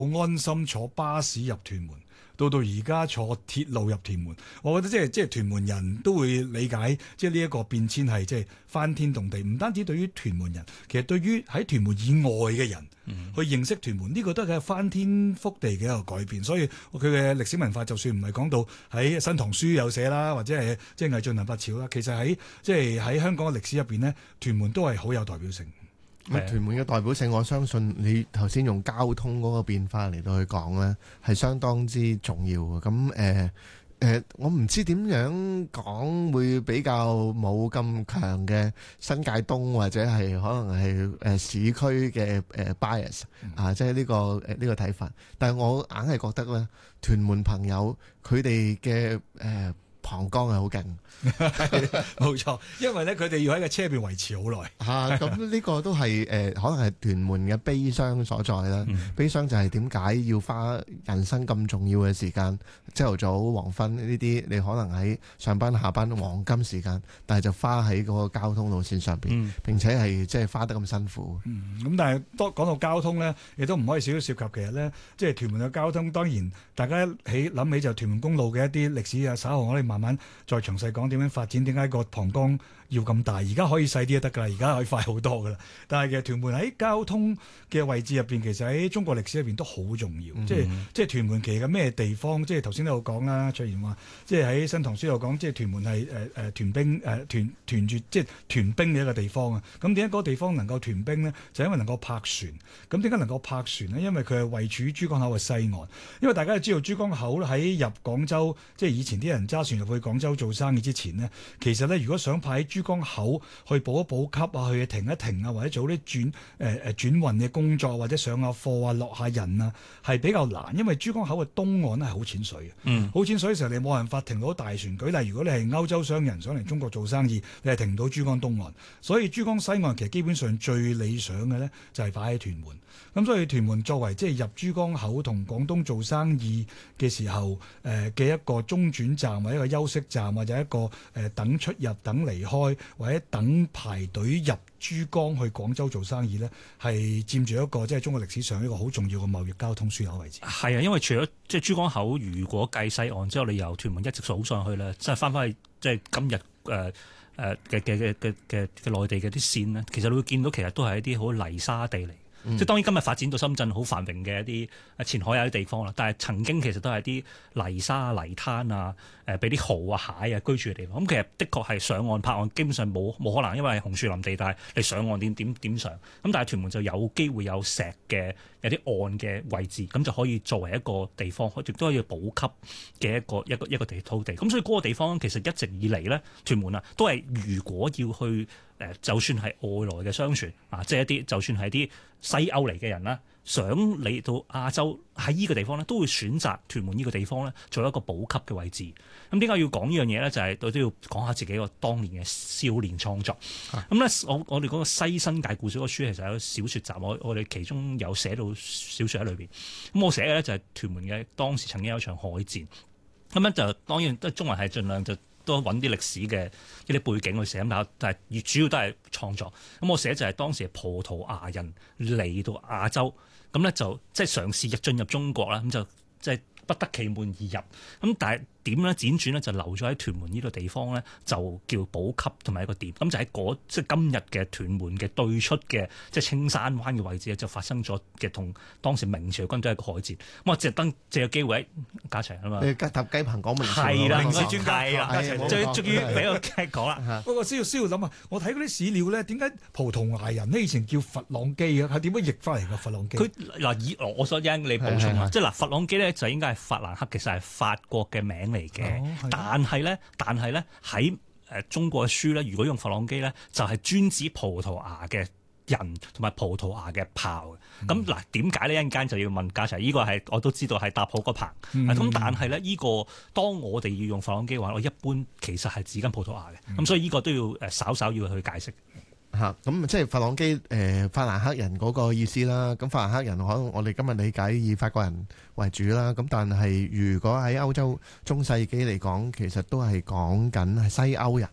安心坐巴士入屯門，到而家坐鐵路入屯門，我覺得即係屯門人都會理解，即係呢一個變遷係即係翻天動地。唔單止對於屯門人，其實對於喺屯門以外嘅人，去認識屯門呢個都係翻天覆地嘅一個改變。所以佢嘅歷史文化，就算唔係講到喺新唐書有寫啦，或者係即係魏晉南北朝啦，其實喺即係喺香港嘅歷史入邊呢，屯門都係好有代表性。 屯門嘅代表性，我相信你頭先用交通嗰個變化嚟到去講呢，係相當之重要嘅。咁我唔知點樣講會比較冇咁強嘅新界東或者係可能係市區嘅bias 啊，即係呢個睇法。但係我硬係覺得咧，屯門朋友佢哋嘅膀胱係好勁， 冇錯，因為咧佢哋要喺個車邊維持好耐嚇。咁呢個都係可能係屯門嘅悲傷所在啦。悲傷就係點解要花人生咁重要嘅時間，朝頭早、黃昏呢啲，你可能喺上班下班黃金時間，但係就花喺嗰個交通路線上邊，並且係即係花得咁辛苦。 咁但係當講到交通咧，亦都唔可以少少涉及其實咧，即係屯門嘅交通。當然大家諗起就屯門公路嘅一啲歷史啊，稍後我哋慢慢再詳細講點樣發展，點解個膀胱要咁大？而家可以細啲都得㗎啦，而家可以快好多㗎啦。但係其實屯門喺交通嘅位置入邊，其實喺中國歷史入邊都好重要。即係屯門其實咩地方？即係頭先都有講啦，卓然話即係喺新唐書有講，即係屯門係屯兵屯住即係屯兵嘅一個地方啊。咁點解嗰個地方能夠屯兵呢？就因為能夠泊船。咁點解能夠泊船呢？因為佢係位處珠江口嘅西岸。因為大家都知道珠江口喺入廣州，即係以前啲人揸船入去廣州做生意之前呢，其實咧如果想派喺珠江口去補一補給啊，去停一停啊，或者做啲轉運嘅工作，或者上下貨啊、落下人啊，係比較難，因為珠江口嘅東岸咧係好淺水嘅，好淺水嘅時候你冇辦法停到大船。舉例，如果你係歐洲商人想嚟中國做生意，你係停唔到珠江東岸，所以珠江西岸其實基本上最理想嘅咧就係擺喺屯門。咁所以屯門作為即係入珠江口同廣東做生意嘅時候嘅一個中轉站，或者一個休息站，或者一個等出入、等離開，或者等排隊入珠江去廣州做生意呢，係佔住一個即係中國歷史上一個好重要嘅貿易交通樞紐位置。 係啊，因為除咗即係珠江口，如果計西岸之後，你由屯門一直數上去咧，即係翻返去即係今日嘅內地嘅啲線呢，其實你會見到其實都係一啲好泥沙地嚟。即係當然今日發展到深圳好繁榮嘅一啲前海有啲地方啦，但係曾經其實都係啲泥沙泥灘啊，俾啲蠔啊蟹啊居住嘅地方。咁其實的確係上岸泊岸基本上冇可能，因為係紅樹林地帶，你上岸點上？咁但係屯門就有機會有石嘅有啲岸嘅位置，咁就可以作為一個地方，亦都可以補給嘅一個土地。咁所以嗰個地方其實一直以嚟咧，屯門啊都係如果要去就算係外來嘅商船啊，即係一啲就算係啲西歐嚟嘅人啦，想嚟到亞洲喺呢個地方咧，都會選擇屯門呢個地方咧，做一個補給嘅位置。咁點解要講呢樣嘢咧？就係我都要講下自己個當年嘅少年創作。咁咧，我哋嗰個西新界故事嗰個書其實有小説集，我哋其中有寫到小説喺裏邊。咁我寫嘅咧就係屯門嘅當時曾經有一場海戰。咁樣就當然都中環係盡量就都揾啲歷史嘅一啲背景去寫，但係主要都係創作。咁我寫就係當時葡萄牙人嚟到亞洲，咁咧就即係嘗試進入中國啦，咁就即係不得其門而入。咁但係點咧輾轉咧就留咗喺屯門呢個地方咧，就叫補給同埋一個點。咁就喺即係今日嘅屯門嘅對出嘅即係青山灣嘅位置就發生咗嘅同當時明朝軍隊一個海戰。咁我借個機會喺嘉祥啊嘛， 你搭雞棚講明朝係啦， 明史專家係啦，最終於俾我講啦。 不過需要諗啊，我睇嗰啲史料咧，點解葡萄牙人呢以前叫佛朗基啊？係點樣譯翻嚟㗎？佛朗基佢嗱以我所因你補充啊，即係嗱佛朗基咧就應該係法蘭克，其實係法國嘅名嚟嘅。但係咧喺中國嘅書咧，如果用佛朗機咧，就係專指葡萄牙嘅人同埋葡萄牙嘅炮嘅。咁嗱，點解呢？一陣間就要問嘉祥。呢個係我都知道係搭好個棚。咁但係咧，呢個當我哋要用佛朗機嘅話，我一般其實係指緊葡萄牙嘅。咁所以呢個都要稍稍要去解釋。 咁即係法朗基法蘭克人嗰個意思啦。咁法蘭克人可能我哋今日理解以法國人為主啦。咁但係如果喺歐洲中世紀嚟講，其實都係講緊係西歐人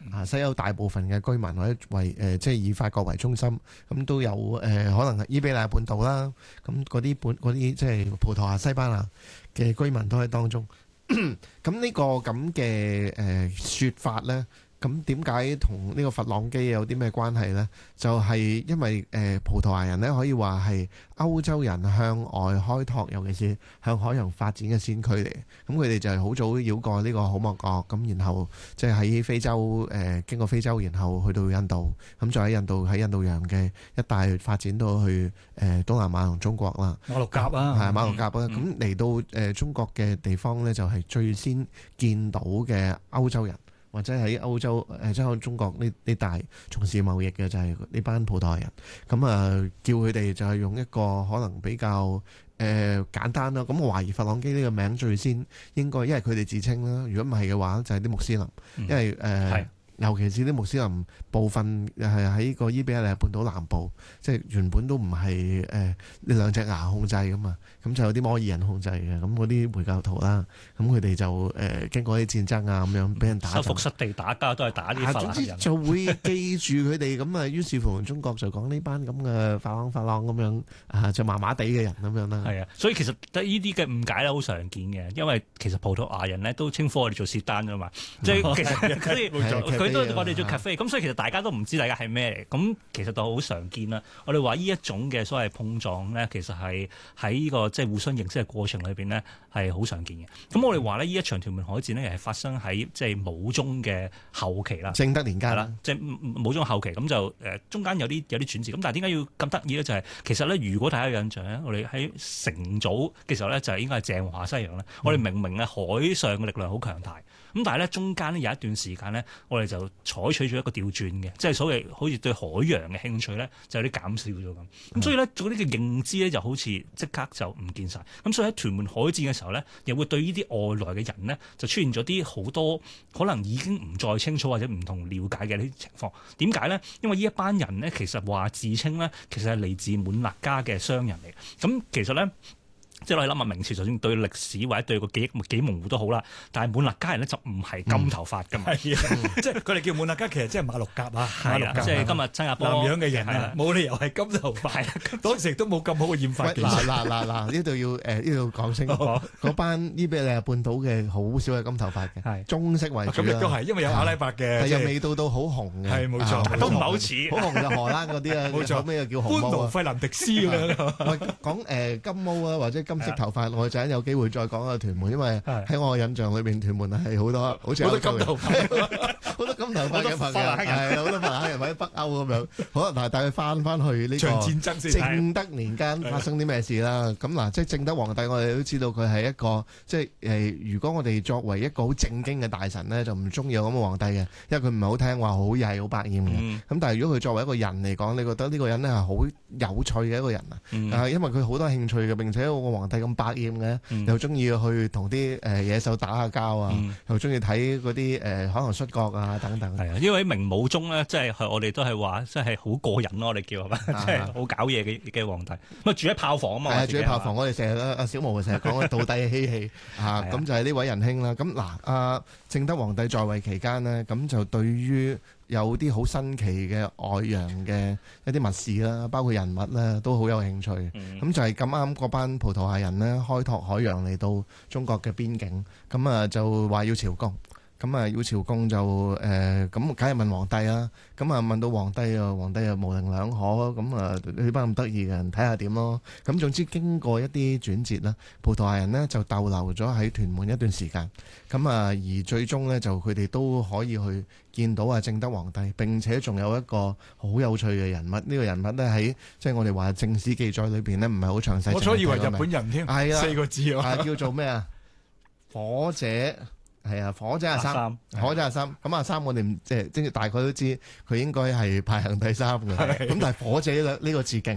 西歐大部分嘅居民或者為即係以法國為中心，咁都有可能係伊比利亞半島啦，咁嗰啲即係葡萄牙、西班牙嘅居民都喺當中。咁呢個咁嘅説法呢，咁點解同呢個佛朗基有啲咩關係呢？就係因為葡萄牙人呢，可以話係歐洲人向外開拓，尤其是向海洋發展嘅先驅嚟。咁佢哋就係好早繞過呢個好望角，咁然後即係喺非洲經過非洲，然後去到印度，咁再喺印度洋嘅一帶發展到去東南亞同中國啦。 馬六甲啊， 係馬六甲啊。咁嚟到中國嘅地方呢，就係最先見到嘅歐洲人。或者喺歐洲即係中國呢帶從事貿易嘅就係呢班葡萄牙人，咁叫佢哋就係用一個可能比較簡單啦。咁我懷疑佛朗基呢個名最先應該，因為佢哋自稱啦。如果唔係嘅話，就係啲穆斯林，因為尤其是啲穆斯林部分係喺個伊比利亞半島南部，即係原本都唔係呢兩隻牙控制噶嘛，咁就有啲摩爾人控制嘅，咁嗰啲回教徒啦，咁佢哋就經過啲戰爭啊咁樣俾人打， 收復失地打交都係打啲法蘭人， 就會記住佢哋咁啊。於是乎中國就講呢班咁嘅法朗咁樣啊，就麻麻地嘅人咁樣啦。 係啊，所以其實呢啲嘅誤解咧好常見嘅，因為其實葡萄牙人咧都稱呼我哋做薛丹㗎嘛，即係其實佢都我哋做 cafe， 咁所以其實大家都唔知大家係咩嚟，咁其實就好常見啦。我哋話呢一種嘅所謂碰撞咧，其實係喺呢個即係互相認識嘅過程裏邊呢，係好常見嘅。咁我哋話呢，呢一場屯門海戰呢，係發生喺即係武宗嘅後期啦， 正德年間啦，即係武宗後期，咁就中間有啲轉折。咁但係點解要咁得意咧？就係其實咧，如果大家有印象咧，我哋喺成早嘅時候咧，就係應該係鄭和下西洋咧，我哋明明咧海上嘅力量好強大。咁但係咧，中間咧有一段時間咧，我哋就採取咗一個調轉嘅，即係所謂好似對海洋嘅興趣咧，就有啲減少咗咁。咁所以咧，嗰啲嘅認知咧，就好似即刻就唔見晒。咁所以喺屯門海戰嘅時候咧，又會對呢啲外來嘅人呢，就出現咗啲好多可能已經唔再清楚或者唔同了解嘅呢啲情況。點解咧？因為呢一班人呢，其實話自稱咧，其實係嚟自滿勒加嘅商人嚟。咁其實咧。即係我哋諗下明朝，就算對歷史或者對個記憶幾模糊都好啦。但係滿勒加人咧就唔係金頭髮㗎嘛， 即係佢哋叫滿勒加，其實即係馬六甲啊， 係啦，即係今日新加坡南洋嘅人啊，冇理由係金頭髮。當時都冇咁好嘅染髮技術。 嗱，呢度要呢度講清楚，嗰班伊比利亞半島嘅好少係金頭髮嘅，中式為主啦。 咁亦都係，因為有阿拉伯嘅， 又未到好紅嘅， 係冇錯， 都唔係好似。 好紅就荷蘭嗰啲啊，冇錯，咩叫紅毛啊？ 費蘭迪斯咁樣。 講金毛啊，或者金色頭髮，我陣間有機會再講下屯門，因為喺我印象裏邊，屯門係好多好似好多金頭髮， 好多金頭髮嘅朋友，係好多法蘭人或者北歐咁樣。好啦，但係翻去呢場戰爭先。 正德年間發生啲咩事啦？咁嗱，即係正德皇帝，我哋都知道佢係一個即係如果我哋作為一個好正經嘅大臣咧，就唔中意有咁嘅皇帝嘅，因為佢唔係好聽話，好曳，好百厭嘅。咁但係如果佢作為一個人嚟講，你覺得呢個人咧係好有趣嘅一個人啊？因為佢好多興趣嘅，並且個皇帝咁百厭嘅，又中意去同啲野獸打下交啊，又中意睇嗰啲海洋摔角啊等等。 係啊，因為明武宗咧，即係我哋都係話，即係好過癮咯，我哋叫係嘛，即係好搞嘢嘅皇帝。咁住喺炮房啊嘛， 係住喺炮房。我哋成日阿小毛成日講道帝嬉戲啊，咁就係呢位仁兄啦。咁嗱，正德皇帝在位期間呢，咁就對於有啲好新奇嘅外洋嘅一啲物事啦，包括人物咧，都好有興趣。咁就係咁啱嗰班葡萄牙人呢，開拓海洋嚟到中國嘅邊境，咁就話要朝貢。咁要朝貢就咁梗係問皇帝啦。咁問到皇帝啊，皇帝又模棱兩可。咁呢班咁得意嘅人睇下點咯。咁總之經過一啲轉折啦，葡萄牙人呢就逗留咗喺屯門一段時間。咁而最終呢，就佢哋都可以去見到正德皇帝，並且仲有一個好有趣嘅人物。呢個人物呢，喺即係我哋話正史記載裏邊呢，唔係好詳細。 我初以為日本人添，係4個字叫做咩啊？火姐。係啊，火姐阿三，火姐阿三。咁阿三我哋即係大概都知佢應該係排行第3嘅。咁但係火姐呢個字勁啊！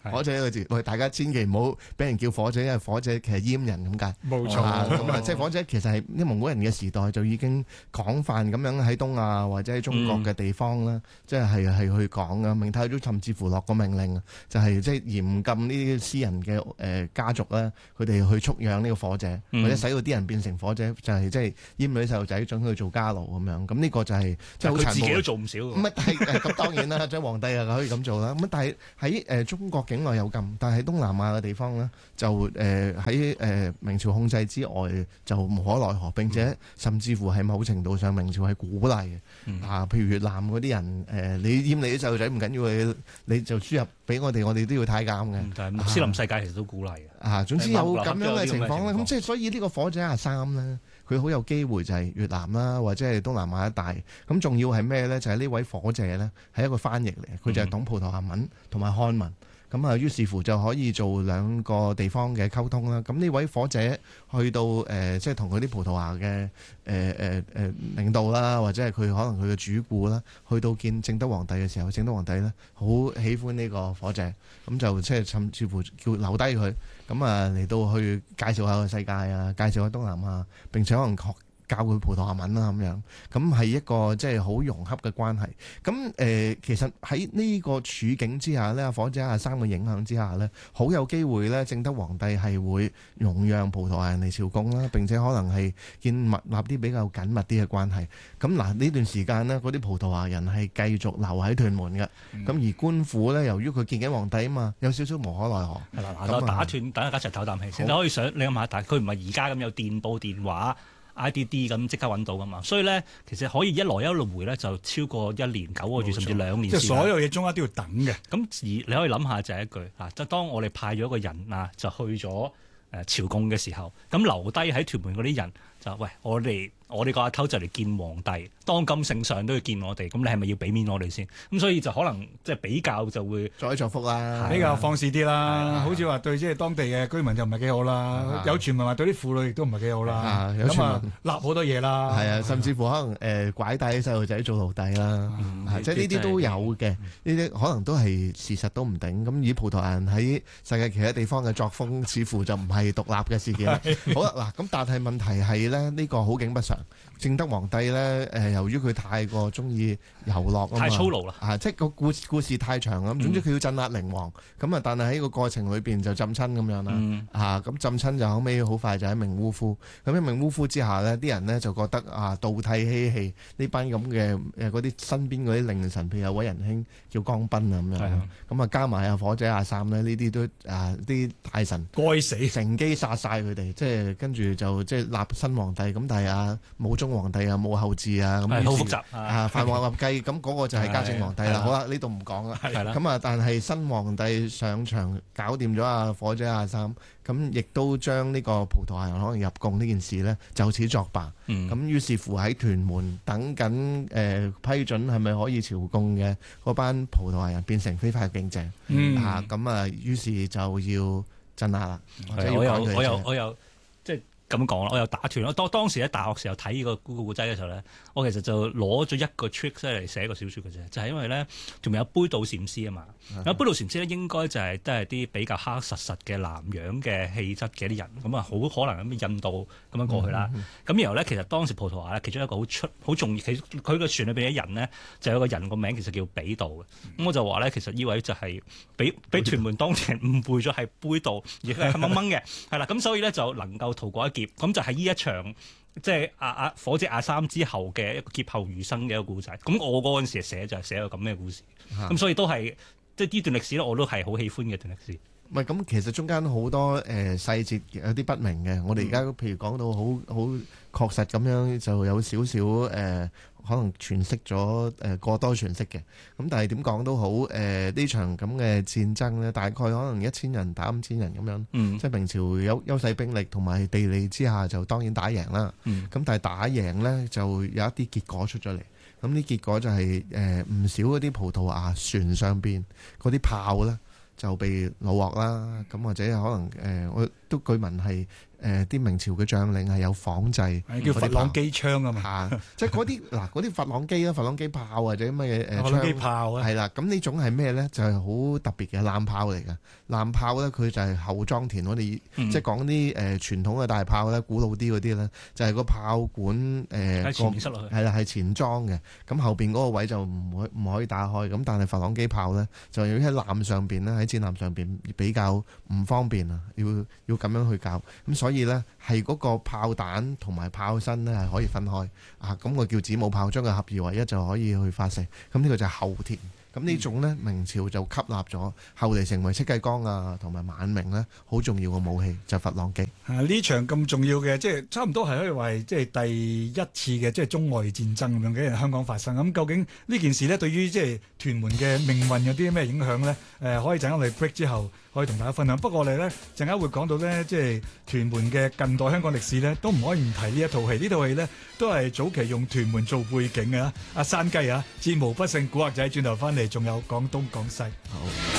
火者呢個字，喂，大家千祈唔好俾人叫火者，因為火者其實閹人咁解。 冇錯。 咁啊，即係火者其實係啲蒙古人嘅時代就已經廣泛咁樣喺東亞或者喺中國嘅地方啦，即係去講嘅。明太祖甚至乎落個命令，就係即係嚴禁呢啲私人嘅家族咧，佢哋去蓄養呢個火者，或者使到啲人變成火者，就係即係閹咗啲細路仔，準佢做家奴咁樣。咁呢個就係即係好殘暴。 佢自己都做唔少。 咁係咁當然啦，即係皇帝可以咁做啦。咁但係喺中國境內有禁，但係東南亞嘅地方咧，就喺明朝控制之外就無可奈何，並且甚至乎係某程度上明朝係鼓勵嘅。譬如越南嗰啲人你閹你啲細路仔唔緊要，你就輸入俾我哋都要太監嘅。 但係穆斯林世界其實都鼓勵嘅。 總之有咁樣嘅情況咧，咁即係所以呢個火者阿三咧，佢好有機會就係越南啦，或者係東南亞一帶。咁仲要係咩咧？就係呢位火者咧係一個翻譯嚟，佢就係懂葡萄牙文同埋漢文。咁啊，於是乎就可以做兩個地方嘅溝通啦。咁呢位火者去到即係同佢啲葡萄牙嘅領導啦，或者係佢可能佢嘅主顧啦，去到見正德皇帝嘅時候，正德皇帝咧好喜歡呢個火者，咁就即係甚至乎叫留低佢，咁啊嚟到去介紹下個世界啊，介紹下東南亞，並且可能教佢葡萄牙文啦咁樣，咁係一個即係好融洽嘅關係。咁其實喺呢個處境之下呢，火者阿三嘅影響之下呢，好有機會呢，正德皇帝係會容讓葡萄牙人嚟朝貢啦，並且可能係建立啲比較緊密啲嘅關係。咁嗱呢段時間呢，嗰啲葡萄牙人係繼續留喺屯門嘅。咁而官府呢，由於佢見緊皇帝啊嘛，有少少無可奈何。 係啦，嗱，打斷，大家一齊唞啖氣先。你可以想，你諗下，但係佢唔係而家咁有電報電話。IDD 咁即刻揾到噶嘛，所以咧其實可以一來一回咧就超過1年9個月甚至2年。 即係所有嘢中間都要等嘅。 咁而你可以諗下就係一句即係當我哋派咗一個人就去咗朝貢嘅時候，咁留低喺屯門嗰啲人就喂，我哋個阿頭就嚟見皇帝，當今聖上都要見我哋，咁你係咪要俾面我哋先？咁所以就可能即係比較就會作威作福啦， 比較放肆啲啦。好似話對即係當地嘅居民就唔係幾好啦。有傳聞話對啲婦女亦都唔係幾好啦。 有傳聞立好多嘢啦。 係啊，甚至乎可能拐帶啲細路仔做奴隸啦。即係呢啲都有嘅，呢啲可能都係事實都唔定。咁以葡萄牙人喺世界其他地方嘅作風，似乎就唔係獨立嘅事件。好啦，嗱咁但係問題係咧，呢個好景不常。正德皇帝咧，由於佢太過中意遊樂啊嘛， 太粗魯啦， 即係個故事太長咁。總之佢要鎮壓寧王，咁啊，但係喺個過程裏邊就浸親咁樣啦，咁浸親就後尾好快就喺明烏夫，咁喺明烏夫之下呢，啲人呢就覺得道體嬉戲呢班咁嘅嗰啲身邊嗰啲令臣，譬如有位仁兄叫江彬啊咁樣，咁啊加埋火者阿三呢，呢啲都啲大臣該死， 乘機殺晒佢哋，即係跟住就即係立新皇帝，咁但係武宗皇帝啊冇後嗣啊，咁好複雜范王立繼，咁嗰個就係嘉靖皇帝啦。好啦，呢度唔講啦。咁啊，但係新皇帝上場搞掂咗火者阿三，咁亦都將呢個葡萄牙人可能入貢呢件事呢，就此作罷。咁於是乎喺屯門等緊批准係咪可以朝貢嘅嗰班葡萄牙人變成非法警政。咁啊，於是就要鎮壓啦。 我有即係咁講啦，我又打斷咯。當時喺大學時候睇呢個古仔嘅時候咧，我其實就攞咗一個 trick 嚟寫個小説嘅啫，就係因為咧，仲有杯渡禪師啊嘛。有杯渡禪師咧，應該就係都係啲比較黑實實嘅南洋嘅氣質嘅啲人，咁啊好可能咁印度咁樣過去啦。咁然後咧，其實當時葡萄牙咧，其中一個好重要，佢個船裏邊嘅人咧，就有個人個名其實叫比渡嘅。咁我就話咧，其實呢位就係俾屯門當地人誤會咗係杯渡，而佢係黑掹掹嘅，係啦。咁所以咧就能夠逃過一劫。咁就係呢一場即係火者阿三之後嘅一個劫後餘生嘅一個故仔。咁我嗰陣時寫就係寫個咁嘅故事。咁所以都係即係呢段歷史咧，我都係好喜歡嘅一段歷史。 唔係咁，其實中間好多細節有啲不明嘅。我哋而家譬如講到好確實咁樣，就有少少可能詮釋咗過多詮釋嘅。咁但係點講都好，呢場咁嘅戰爭呢，大概可能1000人打5000人咁樣。即係明朝有優勢兵力同埋地利之下，就當然打贏啦。咁但係打贏呢，就有一啲結果出咗嚟。咁呢結果就係唔少嗰啲葡萄牙船上邊嗰啲炮呢，就被擄獲啦，咁或者可能都據聞係啲明朝嘅將領係有仿製叫佛朗機槍啊嘛， 即係嗰啲嗰啲佛朗機啊、佛朗機炮或者乜嘢佛朗機炮啊， 係啦。咁呢種係咩咧？就係好特別嘅艦炮嚟嘅。艦炮咧，佢就係後裝填。我哋即係講啲傳統嘅大炮咧，古老啲嗰啲咧，就係個炮管喺前面塞落去， 係啦，係前裝嘅。咁後邊嗰個位就唔可以打開。咁但係佛朗機炮咧，就要喺艦上邊咧，喺戰艦上邊比較唔方便啊，要咁樣去搞。咁所以咧，係嗰個炮彈同埋炮身咧係可以分開啊。咁我叫子母炮，將佢合二為一就可以去發射。咁呢個就係後填。咁呢種咧，明朝就吸納咗，後嚟成為戚繼光啊同埋晚明咧好重要嘅武器，就係佛朗機。 呢場咁重要嘅，即係差唔多係可以話係即係第一次嘅即係中外戰爭咁樣嘅香港發生。咁究竟呢件事呢，對於即係屯門嘅命運有啲咩影響呢？可以陣間我哋 break 之後可以同大家分享。不過我哋呢陣間會講到呢，即係屯門嘅近代香港歷史呢，都唔可以唔提呢一套戲。呢套戲呢，都係早期用屯門做背景嘅。阿山雞啊，戰無不勝古惑仔，轉頭翻嚟仲有廣東廣西。 好。